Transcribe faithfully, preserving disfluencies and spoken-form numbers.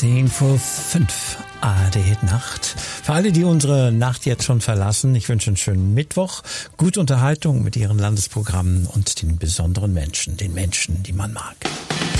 Zehn vor fünf, A R D Nacht. Für alle, die unsere Nacht jetzt schon verlassen, ich wünsche einen schönen Mittwoch, gute Unterhaltung mit Ihren Landesprogrammen und den besonderen Menschen, den Menschen, die man mag.